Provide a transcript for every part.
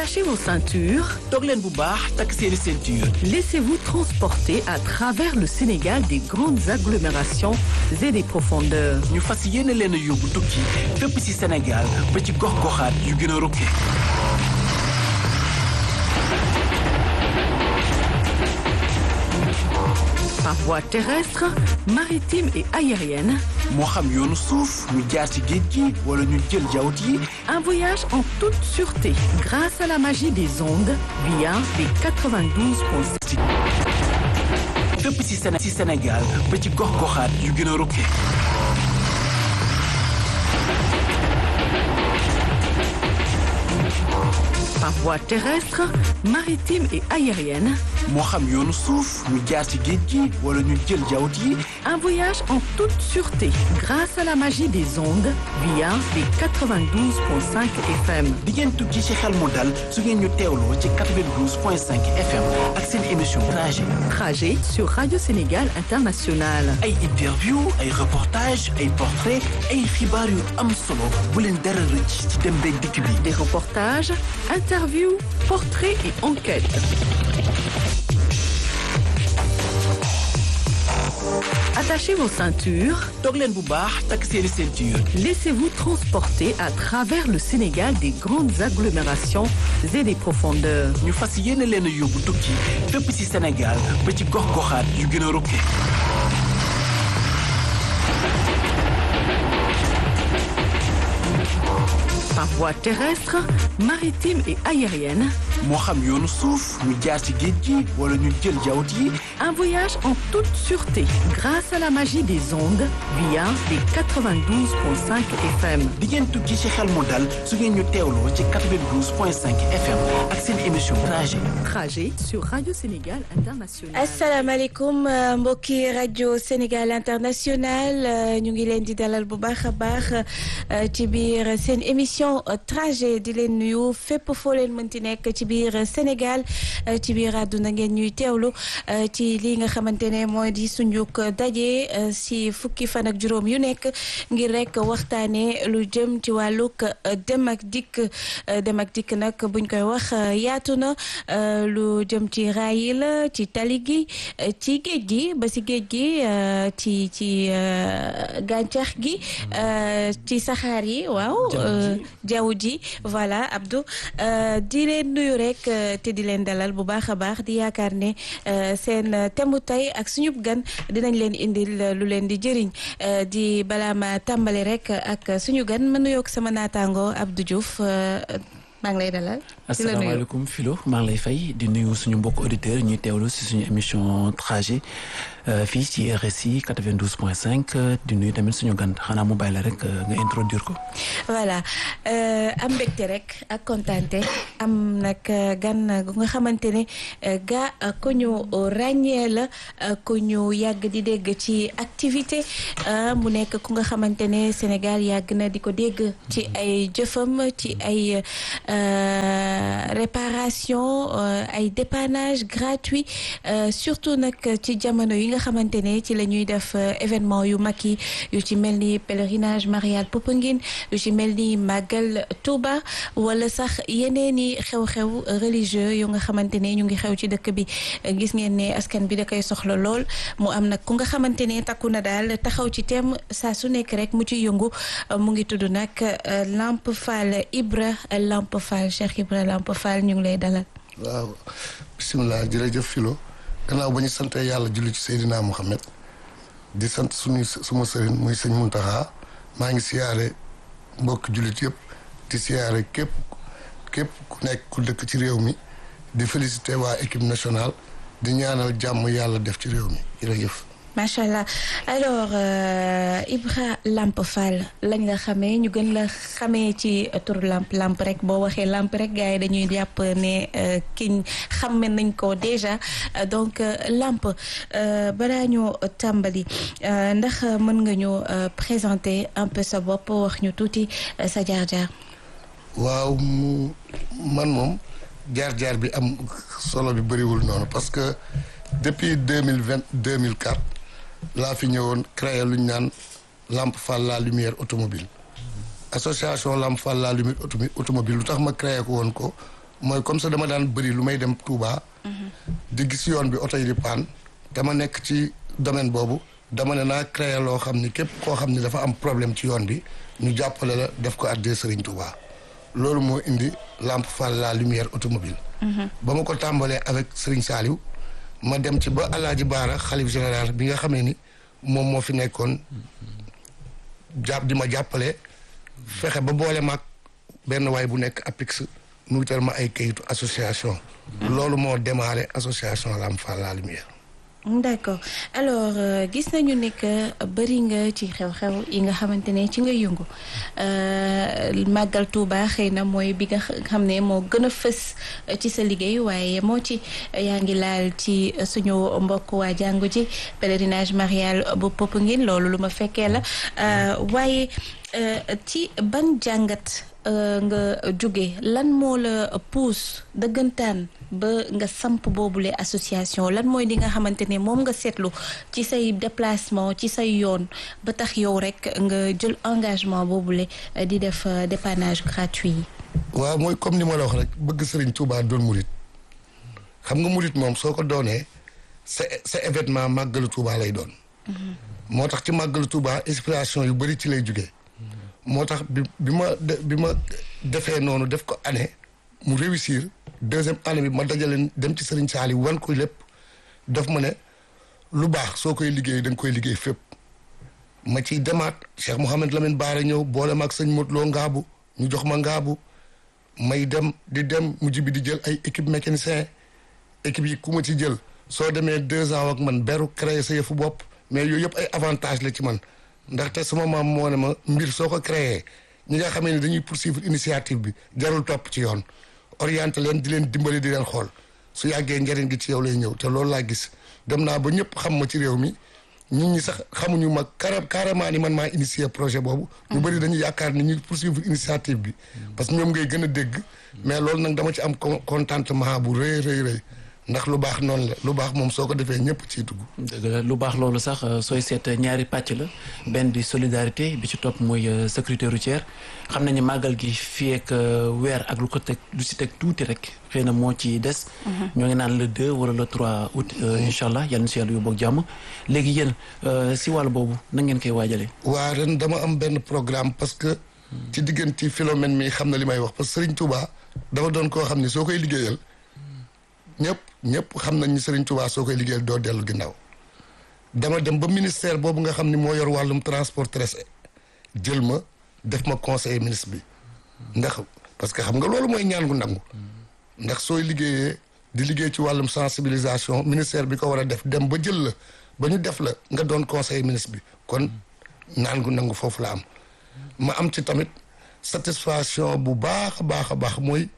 Attachez vos ceintures. toog leen bu baax takk seeni ceinture. Laissez-vous transporter à travers le Sénégal des grandes agglomérations et des profondeurs. ñu fas yéene leen a yóbbu tukki fépp ci Sénégal ba ci gox-goxaat yu gën a rukke. Par voie terrestre, maritime et aérienne. moo xam yoonu suuf ñu jaar ci géej gi wala ñu jël jawut yi. Un voyage en toute sûreté grâce à la magie des ondes via les 92.5. fépp ci Sénégal ba ci gox-goxaat yu gën a rukke. Par voie terrestre, maritime et aérienne. moo xam yoonu suuf ñu jaar ci géej gi wala ñu jël jawut yi. Un voyage en toute sûreté grâce à la magie des ondes via les 92.5 FM. di ngeen tukki ci xel mu dal su ngeen ñu teewloo ci 92.5 FM ak seen émission trajet. Trajet sur Radio Sénégal International. ay interview ay reportage ay portrait ay xibaar yu am solo bu leen dara rëcc ci dem beeg dikk bi. Des reportages, interviews, portraits et enquêtes. Attachez vos ceintures. toog leen bu baax takk seeni ceinture. Laissez-vous transporter à travers le Sénégal des grandes agglomérations et des profondeurs. ñu fas yéene leen a yóbbu tukki fépp ci Sénégal ba ci gox-goxaat yu gën a rukke. Par voie terrestre, maritime et aérienne. moo xam yoonu suuf ñu jaar ci géej gi wala ñu jël jawut yi. Un voyage en toute sûreté grâce à la magie des ondes via les 92.5 FM. di ngeen tukki ci xel mu dal su ngeen ñu teewloo ci 92.5 FM ak seen émission trajet. Trajet sur Radio Sénégal International. asalaamaaleykum mbokki rajo Sénégal International ñu ngi leen di dalal bu baax a baax ci biir seen émission trajet di leen nuyu fépp foo leen mënti nekk ci biir Sénégal ci biir àdduna ngeen ñuy teewlu ci li nga xamante ne mooy di suñuk daje si fukki fan ak juróom yu nekk ngir rek waxtaanee lu jëm ci wàllug dem ak dikk nag buñ koy wax yaatu na lu jëm ci raay yi la ci tali gi ci géej gi ba si géej gi ci gàncax gi ci saxaar yi waaw jaww ji voilà Abdou di leen nuyu rek te di leen dalal bu baax a baax di yaakaar ne seen temu tey ak suñu gan dinañ leen indil lu leen di jëriñ di balaa ma tàmbali rek ak suñu gan ma nuyoog sama naataango Abdou Diouf maa ngi lay dalal. asalaamaaleykum Philo maa ngi lay fay di nuyu suñu mbokk auditeurs ñuy teewlu si suñu émission trajet fii ci RSI 92.5 di nuyu tamit suñu gan xanaa mu bàyyi la rek nga introduire ko. voilà am mbégte rek ak kontaante am nag gan gu nga xamante ne ga ku ñu ràññee la ku ñu yàgg di dégg ci activité mu nekk ku nga xamante ne Sénégal yàgg na di ko dégg ci ay jëfam ci ay réparation ay dépannage gratuit surtout nag ci jamono yi nga xamante ne ci la ñuy def événement yu mag yi yu ci mel ni pèlerinage marial Popenguine yu ci mel ni màggal Touba wala sax yeneeni xew-xew religieux yu nga xamante ne ñu ngi xew ci dëkk bi gis ngeen ne askan bi da koy soxla lool mu am nag ku nga xamante ne takku na daal taxaw ci teem saa su nekk rek mu ci yëngu mu ngi tudd nag Lamp Fall Ibra Lamp Fall Cheikh Ibra Lamp Fall ñu ngi lay dalal. waaw bisimilah jërëjëf Philo gannaaw ba ñu sant yàlla julli ci Seydina Mohamed di sant suma sëriñ muy sëñ Muntaxa maa ngi siyaare mbokk jullit yëpp di siyaare képp ku nekk ku dëkk ci réew mi di félicité waa équipe nationale di ñaanal jàmm yàlla def ci réew mi jërëjëf. macha allah alors Ibra Lamp Fall lañ la xamee ñu gën la xamee ci tur lamp rek boo waxee lamp rek gars yi dañuy jàpp ne kiñ xamme nañ ko déjà donc lamp balaa ñu tàmbali ndax mën nga ñu présenter un peu sa bopp wax ñu tuuti sa jaar-jaar. waaw man moom jaar-jaar bi am solo bi bëriwul noonu parce que depuis 2004 laa fi ñëwoon créé lu ñu naan Lamp Fall la lumière automobile association Lamp Fall la lumière automobile lu tax ma créé ko woon ko mooy comme ça dama daan bëri lu may dem Touba. di gis yoon bi oto yi di paan dama nekk ci domaine boobu dama ne naa créer loo xam ni képp koo xam ni dafa am problème ci yoon bi ñu jàppale la def ko addee Serigne Touba loolu moo indi Lamp Fall la lumière automobile ba ma ko tàmbalee avec Serigne Saliou ma dem ci ba Alaaji Baara xalif général bi nga xamee ni moom moo fi nekkoon di ma jàppale fexe ba boole maag benn waay bu nekk APIX mu wutal ma ay kayitu association loolu moo démarré association Lamp Fall la lumière. D'accord alors gis nañu ne que bëri nga ci xew-xew yi nga xamante ne ci nga yëngu màggal Touba xëy na mooy bi nga xam ne moo gën a fës ci sa liggéey waaye moo ci yaa ngi laal ci suñu mbokk waa jàngu ji pèlerinage marial bu Popenguine loolu lu ma fekkee la waaye ci ban jàngat nga jóge lan moo la pousse dëggantaan ba nga samp boobule association lan mooy li nga xamante ne moom nga seetlu ci say déplacement ci say yoon ba tax yow rek nga jël engagement boobule di def dépannage gratuit yi. waaw mooy comme ni ma la wax rek bëgg Serigne Touba doon murit xam nga murit moom soo ko doonee sa événement màggalu Touba lay doon. moo tax ci màggalu Touba inspiration yu bëri ci lay jugee. moo tax bi ma defee noonu def ko année mu réussir deuxième année bi ma dajale dem ci Serigne Saliou wan ko lépp daf ma ne lu baax soo koy liggéey da nga koy liggéey fépp ma ciy demaat Cheikh Mouhamed Lamine Baara ñëw boole ma ak sëñ Modou Lo Ngaabu ñu jox ma Ngaabu may dem di dem mujj bi di jël ay équipe mécanicien équipe yi ku ma ci jël soo demee 2 ans ak man beru créer sa yëfu bopp mais yooyu yëpp ay avantage la ci man ndaxte sama maam moo ne ma mbir soo ko créé ñi nga xamee ne dañuy poursuivre initiative bi jarul topp ci yoon orienté leen di leen dimbali di leen xool su yàggee njëriñ gi ci yow lay ñëw te loolu laa gis dem naa ba ñëpp xam ma ci réew mi nit ñi sax xamuñu ma carrément ni man maa initié projet boobu. ñu bëri dañuy yaakaar ni ñu poursuivre initiative bi. parce que ñoom ngay gën a dégg. mais loolu nag dama ci am contentement bu rëy rëy. ndax lu baax noonu la lu baax moom soo ko defee ñëpp ciy dugg. dëgg la lu baax loolu sax sooy seet ñaari pàcc la benn di solidarité bi ci topp mooy sécurité routière xam nañu màggal gi fii ak weer ak lu ko teg lu si teg tuuti rek xëy na moo ci des. ñoo ngi naan le 2 wala le 3 août. incha allah yal na si yàlla yóbbu ak jàmm léegi yéen si wàll boobu na ngeen koy waajalee. waa ren dama am benn programme parce que. ci diggante Philomène mi xam na li may wax parce que Serigne Touba dafa doon koo xam ne soo koy liggéeyal. ñëpp xam nañ ni Serigne Touba soo koy liggéeyal doo dellu ginnaaw dama dem ba ministère boobu nga xam ni moo yor wàllum transport terrestre jël ma def ma conseiller ministre bi ndax parce que xam nga loolu mooy ñaan gu nangu ndax sooy liggéeyee di liggéey ci wàllum sensibilisation ministère bi ko war a def dem ba jël la ba ñu def la nga doon conseiller ministre bi kon ñaan gu nangu foofu la am ma am ci tamit satisfaction bu baax a baax mooy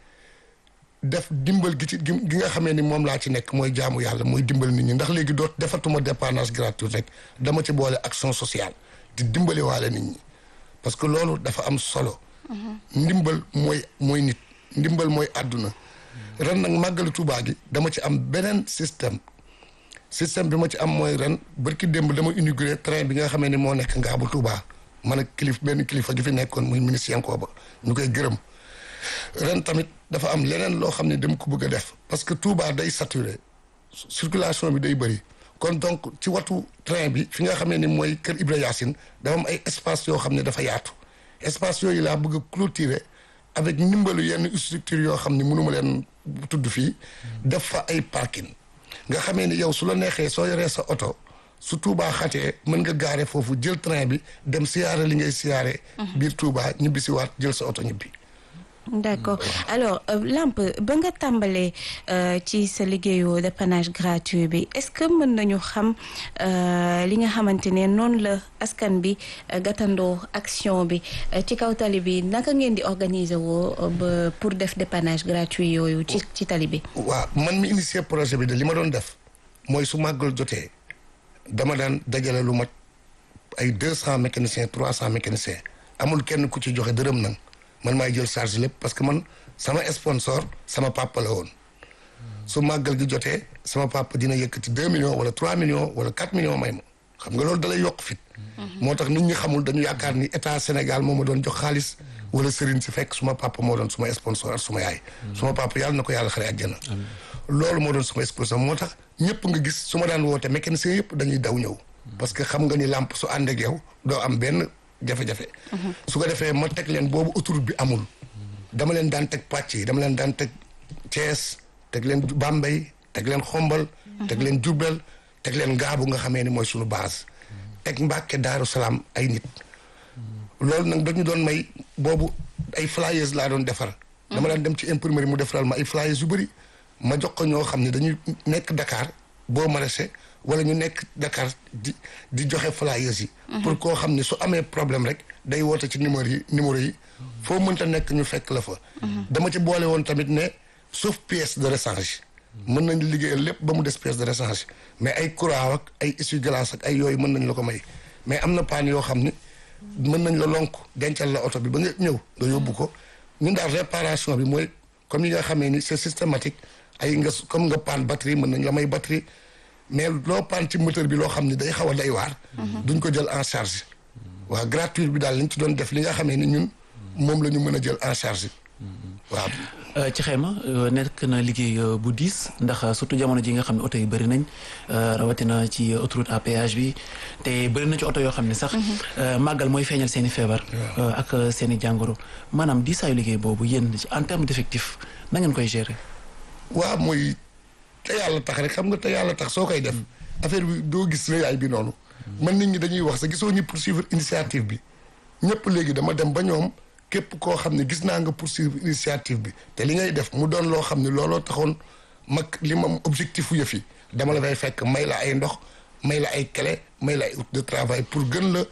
def dimbal gi nga xamee ni moom laa ci nekk mooy jaamu yàlla mooy dimbal nit ñi ndax léegi doot defatuma dépannage gratuit rek dama ci boole action sociale di dimbali waale nit ñi parce que loolu dafa am solo. ndimbal mooy nit ndimbal mooy àdduna. ren nag màggalu Tuubaa gi dama ci am beneen système bi ma ci am mooy ren barki démb dama inauguré train bi nga xamee ni moo nekk Ngaabu Tuubaa man ak benn kilifa gi fi nekkoon muy ministre Yankoba ñu koy gërëm. ren tamit dafa am leneen loo xam ne dama ko bëgg a def parce que Touba day saturé circulation bi day bëri kon donc ci watu train bi fi nga xamee ni mooy kër Ibra Yacine dafa am ay espace yoo xam ne dafa yaatu espace yooyu laa bëgg a clôturer avec ndimbalu yenn structure yoo xam ne mënuma leen tudd fii def fa ay parking nga xamee ni yow su la neexee soo yoree sa oto su Touba xatee mën nga gaare foofu jël train bi dem siyaare li ngay siyaare biir Touba ñibbi si waat jël sa oto ñibbi. D'accord alors Lamp ba nga tàmbalee ci sa liggéeyu dépannage gratuit bi est-ce que mën nañu xam li nga xamante ne noonu la askan bi gàttandoo action bi ci kaw tali bi naka ngeen di organiser woo ba pour def dépannage gratuit yooyu ci tali bi. waaw man mi initié projet bi de li ma doon def mooy su màggal jotee dama daan dajale lu mat ay 200 mécaniciens 300 mécaniciens amul kenn ku ci joxe dërëm nag. man maay jël charge lépp parce que man sama sponsor sama papa la woon su màggal gi jotee sama papa dina yëkkati 2 millions wala 3 millions wala 4 millions may ma xam nga loolu dalay yokk fit moo tax nit ñi xamul dañu yaakaar ni état Sénégal moo ma doon jox xaalis wala sëriñ si fekk suma papa moo doon suma sponsor ak suma yaay suma papa yàlla na ko yàlla xare àjjana loolu moo doon suma sponsor moo tax ñëpp nga gis su ma daan woote mécanicien yëpp dañuy daw ñëw parce que xam nga ni lampe su ànd ak yow doo am benn jafe-jafe su ko defee ma teg leen boobu autoroute bi amul dama leen daan teg pàcc yi dama leen daan teg Thiès teg leen Bambey teg leen Xombal teg leen Diourbel teg leen Ngaabu nga xamee ni mooy suñu base teg Mbàkke Daaru Salaam ay nit loolu nag dañu doon may boobu ay flyers laa doon defar dama daan dem ci imprimerie mu defaral ma ay flyers yu bëri ma jox ko ñoo xam ne dañuy nekk Dakar boo maraîcher wala ñu nekk Dakar di joxe flyers yi pour koo xam ne su amee problème rek day woote ci numéro yi foo mënta nekk ñu fekk la fa dama ci boole woon tamit ne sauf pièce de rechange mën nañ liggéeyal lépp ba mu des pièce de rechange mais ay courant ak ay essuie-glace ak ay yooyu mën nañ la ko may mais am na paan yoo xam ni mën nañ la lonk dencal la oto bi ba nga ñëw nga yóbbu ko ñun daal réparation bi mooy comme yi nga xamee ni c'est systématique ay nga comme nga paan batterie mën nañ la may batterie mais loo paan ci moteur bi loo xam ne day xaw a day waar duñ ko jël en charge waaw gratuite bi daal lañ ci doon def li nga xamee ni ñun moom la ñu mën a jël en charge waaw ci xayma nekk na liggéey bu diis ndax surtout jamono ji nga xam ne oto yi bëri nañ rawatina ci autoroute à péage bi te bëri na ci oto yoo xam ne sax màggal mooy feeñal seen i feebar ak seen i jàngoro maanaam diisaayu liggéey boobu yéen en terme d'effectif na ngeen koy gérer. waaw mooy te yàlla tax rek xam nga te yàlla tax soo koy def affaire bi doo gis rëyaay bi noonu man nit ñi dañuy wax sa gisoo ñu poursuivre initiative bi ñëpp léegi dama dem ba ñoom képp koo xam ne gis naa nga poursuivre initiative bi te li ngay def mu doon loo xam ne looloo taxoon mag li ma objectif yëf yi dama la fay fekk may la ay ndox may la ay clé may la ay outil de travail pour gën la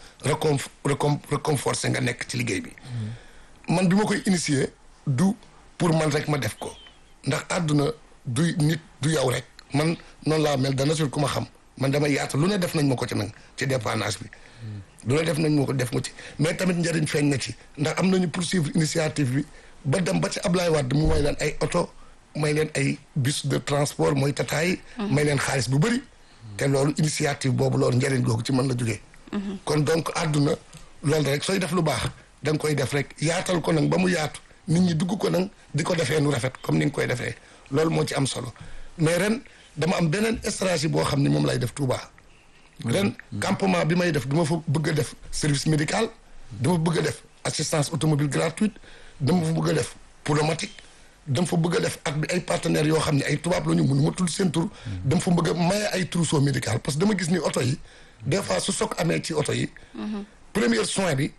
réconforter nga nekk ci liggéey bi man bi ma koy initier du pour man rek ma def ko ndax àdduna du nit du yow rek man noonu laa mel dana sur ku ma xam man dama yaatu lu ne def nañ ma ko ci nag ci dépannage bi lu ne def nañ ma ko def ma ci mais tamit njëriñ feeñ na ci ndax am nañu poursuivre initiative bi ba dem ba ci Ablaye Wade mu may leen ay oto may leen ay bus de transport mooy tataay may leen xaalis bu bëri te loolu initiative boobu loolu njëriñ googu ci mën la jógee kon donc àdduna loolu rek sooy def lu baax da nga koy def rek yaatal ko nag ba mu yaatu nit ñi dugg ko nag di ko defee nu rafet comme ni nga koy defee loolu moo ci am solo mais ren dama am beneen stratégie boo xam ne moom lay def Touba ren campement bi may def dama fa bëgg a def service médical dama bëgg a def assistance automobile gratuite dama fa bëgg a def pneumatique dama fa bëgg a def ak bi ay partenaires yoo xam ne ay tubaab la ñu mun ma tudd seen tur dama fa bëgg a maye ay trousseau médical parce que dama gis ni oto yi des fois su soog amee ci oto yi premier soin bi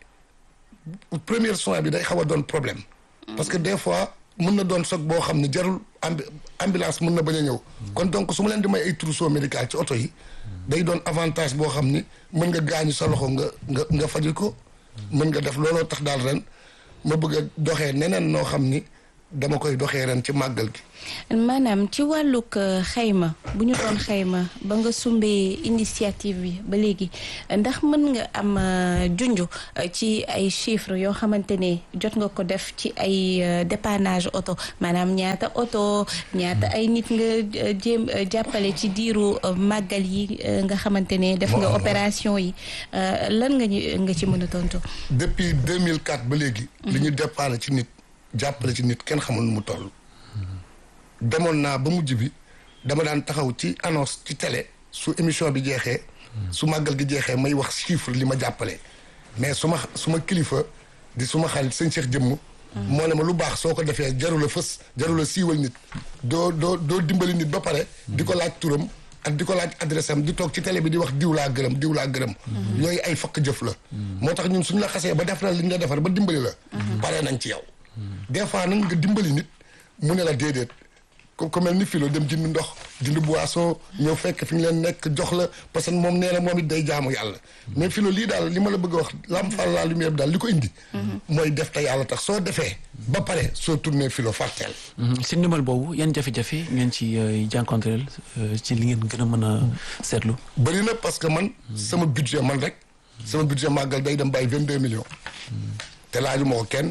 day xaw a doon problème parce que des fois mën na doon soog boo xam ne jarul ambulance mën na bañ a ñëw kon donc su ma leen di may ay trousseau médical ci oto yi day doon avantage boo xam ni mën nga gaañu sa loxo nga faju ko mën nga def looloo tax daal ren ma bëgg a doxee neneen noo xam ni dama koy doxee ren ci màggal gi. maanaam ci wàllug xayma bu ñu doon xayma ba nga sumbee initiative bi ba léegi ndax mën nga am junj ci ay chiffres yoo xamante ne jot nga ko def ci ay dépannage oto maanaam ñaata oto ñaata ay nit nga jéem jàppale ci diiru màggal yi nga xamante ne def nga opération yi lan nga ci mën a tontu. depuis 2004 ba léegi. li ñu dépanné ci nit. jàppale ci nit kenn xamul nu mu toll demoon naa ba mujj bi dama daan taxaw ci annonce ci télé su émission bi jeexee su màggal gi jeexee may wax chiffre li ma jàppale mais suma kilifa di suma xarit sëñ Cheikh Jëmm moo ne ma lu baax soo ko defee jarul a fës jarul a siiwal nit doo dimbali nit ba pare di ko laaj turam ak di ko laaj adresse am di toog ci télé bi di wax diw laa gërëm yooyu ay fakk jëf la moo tax ñun suñu la xasee ba def la li ñu la defar ba dimbali la pare nañ ci yow des fois nag nga dimbali nit mu ne la déedéet ko mel ni filo dem jënd ndox jënd boisson ñëw fekk fi nga leen nekk jox la parce que moom nee na moom it day jaamu yàlla mais filo lii daal li ma la bëgg a wax Lamp Fall la lumière daal li ko indi mooy def te yàlla tax soo defee ba pare soo tourné filo fàtteel si ndimbal boobu yan jafe-jafe ngeen ci jànkonteel ci li ngeen gën a mën a seetlu bëri na parce que man sama budget man rek sama budget màggal day dem bàyyi 22 millions te laaju ma ko kenn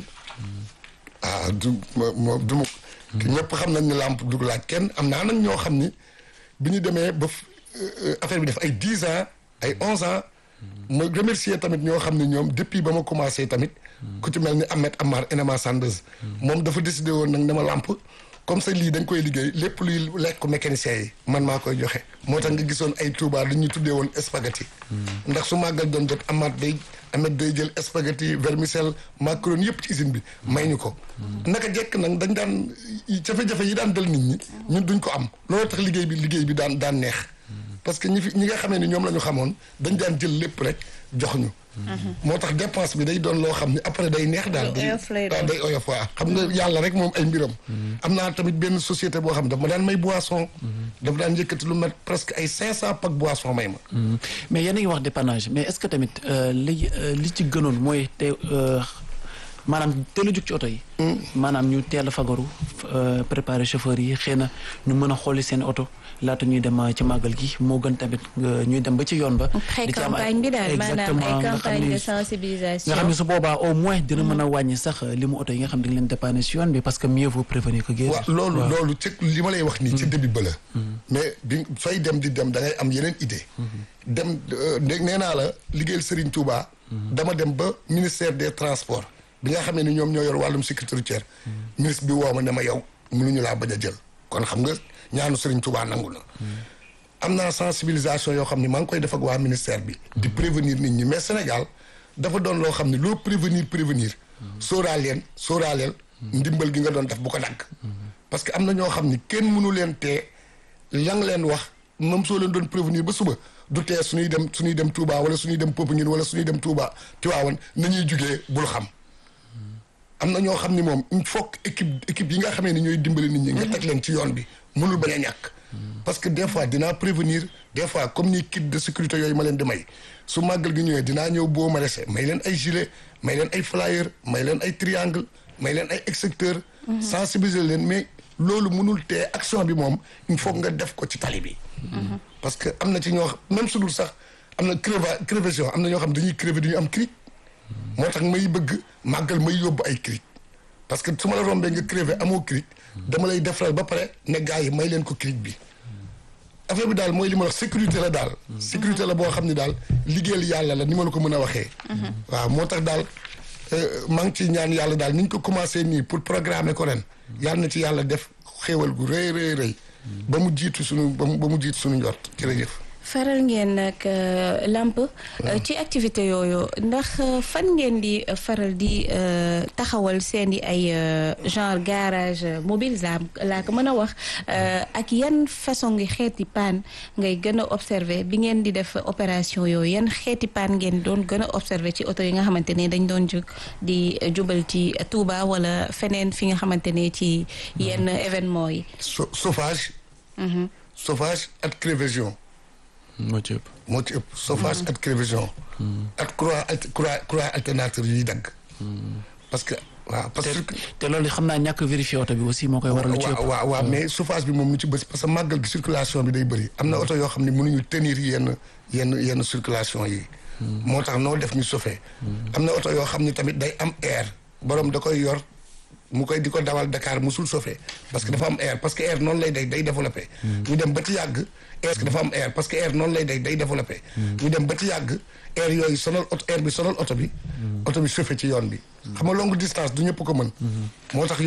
ñëpp xam nañ ne lamp du laaj kenn am naa nag ñoo xam ni bi ñu demee ba affaire bi def ay 10 ans ay 11 ans ma remercier tamit ñoo xam ne ñoom depuis ba ma commencé tamit ku ci mel ni Ahmed Amar NMA Sandeuse moom dafa décidé woon nag ne ma làmp comme ça lii dañ koy liggéey lépp luy lekk mécanicien yi man maa koy joxe moo tax nga gisoon ay Touba lu ñuy tuddee woon spaghetti ndax su màggal doon jot Ahmed day jël spaghetti vermicelle macaroni yëpp ci usine bi may ñu ko naka jekk nag dañ daan jafe-jafe yi daan dal nit ñi ñun duñ ko am loolu tax liggéey bi daan neex parce que ñi nga xamee ni ñoom la ñu xamoon dañ daan jël lépp rek jox ñu moo tax dépense bi day doon loo xam ne après day neex daal day oyof waa xam nga yàlla rek moom ay mbiram am naa tamit benn société boo xam ne daf ma daan may boisson dafa daan yëkkati lu mat presque ay 500 pack boisson may ma mais yéen a ngi wax dépannage mais est-ce que tamit li ci gënoon mooy te maanaam teel a jug ci oto yi maanaam ñu teel a fagaru préparer chauffeur yi xëy na ñu mën a xooli seen oto laata ñuy dem ci màggal gi moo gën tamit ñuy dem ba ci yoon ba. pré-campagne bi daal maanaam ay campagne de sensibilisation. nga xam ne su boobaa au moins dina mën a wàññi sax li mu oto yi nga xam ne dañ leen dépanner si yoon bi parce que mieux vaut prévenir que guérir. waaw loolu ci li ma lay wax nii. ci début ba la. mais bi sooy dem di dem da ngay am yeneen idée. dem nee naa la liggéeyal Serigne Touba. dama dem ba ministère des transports. bi nga xamee ni ñoom ñoo yor wàllum sécurité routière. ministre bi woo ma ne ma yow mënuñu laa bañ a jël kon xam nga. ñaanu Serigne Touba nangu na am naa sensibilisation yoo xam ne maa ngi koy def ak waa ministère bi di prévenir nit ñi mais Sénégal dafa doon loo xam ne loo prévenir sóoraaleel ndimbal gi nga doon def bu ko dagg parce que am na ñoo xam ne kenn mënu leen tee la nga leen wax même soo leen doon prévenir ba suba du tee suñuy dem Touba wala suñuy dem Popenguine wala suñuy dem Touba Tivaouane nañuy jugee bul xam am na ñoo xam ni moom il faut que équipe yi nga xamee ni ñooy dimbali nit ñi nga teg leen ci yoon bi mënul bañ a ñàkk parce que des fois dinaa prévenir des fois comme ni kit de sécurité yooyu ma leen di may su màggal gi ñëwee dinaa ñëw boo ma rese may leen ay gilet may leen ay flyer may leen ay triangle may leen ay extincteur sensibiliser leen mais loolu mënul tee action bi moom il faut nga def ko ci tali bi parce que am na ci ñoo même su dul sax am na crevaison am na ñoo xam dañuy crever du ñu am cric moo tax may bëgg màggal may yóbbu ay cric parce que su ma la rombee nga crever amoo cric dama lay defaral ba pare ne gars yi may leen ko cric bi affaire bi daal mooy li ma wax sécurité la daal sécurité la boo xam ne daal liggéeyal yàlla la ni ma la ko mën a waxee waaw moo tax daal maa ngi ci ñaan yàlla daal ni ñu ko commencé nii pour programmer ko ren yàlla na ci yàlla def xéewal gu rëy ba mu jiitu suñu njort jërëjëf faral ngeen nag làmp ci activité yooyu ndax fan ngeen di faral di taxawal seen i ay genre garage mobile laa ko mën a wax ak yan façon ngi xeeti paan ngay gën a observer bi ngeen di def opération yooyu yan xeeti paan ngeen doon gën a observer ci oto yi nga xamante ne dañ doon jóg di jubal ci Touba wala feneen fi nga xamante ne ci yenn événement yi. chauffage ak crevaison. moo ci ëpp chauffage ak crevaison ak croix alternateur yuy dagg parce que waaw parce que te loolu xam naa ñàkk vérifier oto bi aussi moo koy waral lu ci ëpp waaw mais chauffage bi moom lu ci bëri parce que màggal gi circulation bi day bëri am na oto yoo xam ne mënuñu tenir yenn circulation yi moo tax noo def ñu chauffé am na oto yoo xam ne tamit day am air borom da koy yor mu koy di ko dawal Dakar musul chauffé parce que dafa am air parce que air noonu lay day développé ñu dem ba ci yàgg parce que dafa am air parce que air noonu lay day développé ñu dem ba ci yàgg air yooyu sonal oto air bi sonal oto bi chauffé ci yoon bi xam nga longue distance du ñëpp ko mën moo tax